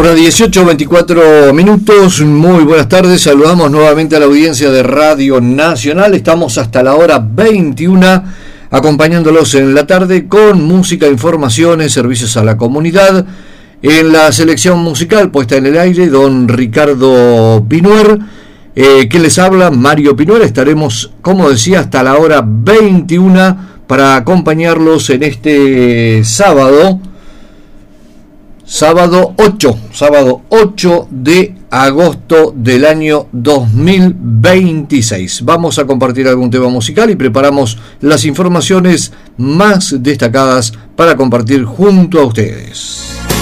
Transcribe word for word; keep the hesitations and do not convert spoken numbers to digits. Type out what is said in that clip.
Bueno, dieciocho veinticuatro minutos, muy buenas tardes, saludamos nuevamente a la audiencia de Radio Nacional, estamos hasta la hora veintiuna acompañándolos en la tarde con música, informaciones, servicios a la comunidad. En la selección musical puesta en el aire, don Ricardo Pinuer, eh, que les habla, Mario Pinuer. Estaremos, como decía, hasta la hora veintiuna para acompañarlos en este sábado, sábado ocho, sábado ocho de agosto del año dos mil veintiséis. Vamos a compartir algún tema musical y preparamos las informaciones más destacadas para compartir junto a ustedes.